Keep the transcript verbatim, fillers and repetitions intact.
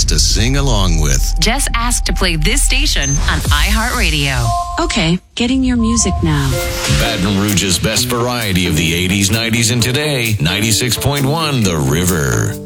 just to sing along with. Just ask to play this station on iHeartRadio. Okay, getting your music now. Baton Rouge's best variety of the eighties, nineties, and today. ninety-six point one The River.